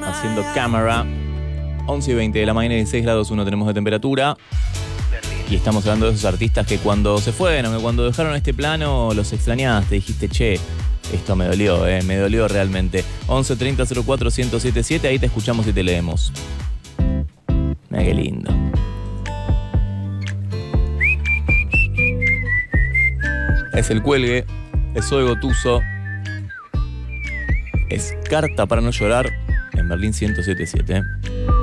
haciendo Cámara. 11:20 de la mañana y 6 grados 1 tenemos de temperatura. Y estamos hablando de esos artistas que cuando se fueron, que cuando dejaron este plano, los extrañaste, dijiste, che, esto me dolió realmente. 11 30 04 1077, ahí te escuchamos y te leemos. Mira qué lindo. Es El Cuelgue, es Zoe Gotuso, es Carta para no llorar en Berlín 1077.